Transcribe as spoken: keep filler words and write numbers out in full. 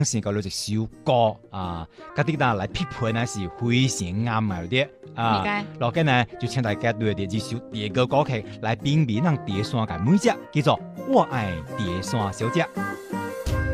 先搞了一首歌啊，家啲呢来匹配呢是非常啱嘅啲啊。落緊呢就請大家對啲呢首粵語歌曲來辨別咱茶山嘅每隻，叫做《我愛茶山小姐》。